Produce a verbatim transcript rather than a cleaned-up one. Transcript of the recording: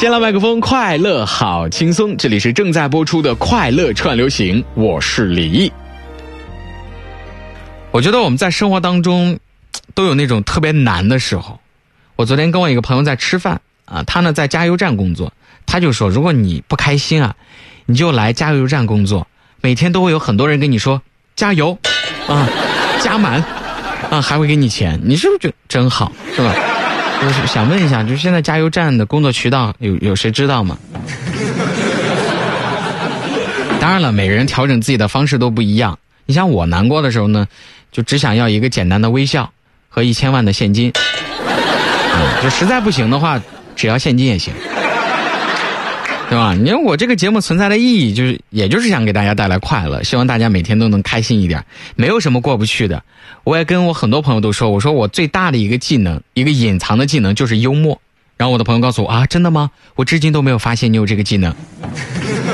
先来麦克风，快乐好轻松，这里是正在播出的快乐串流行，我是李毅。我觉得我们在生活当中都有那种特别难的时候。我昨天跟我一个朋友在吃饭啊，他呢在加油站工作，他就说，如果你不开心啊，你就来加油站工作，每天都会有很多人跟你说加油啊，加满啊，还会给你钱，你是不是觉得真好，是吧？就是想问一下，就是现在加油站的工作渠道有有谁知道吗？当然了，每个人调整自己的方式都不一样。你像我难过的时候呢，就只想要一个简单的微笑和一千万的现金。嗯，就实在不行的话，只要现金也行，对吧？因为我这个节目存在的意义，就是也就是想给大家带来快乐，希望大家每天都能开心一点，没有什么过不去的。我也跟我很多朋友都说，我说我最大的一个技能，一个隐藏的技能就是幽默。然后我的朋友告诉我啊，真的吗？我至今都没有发现你有这个技能。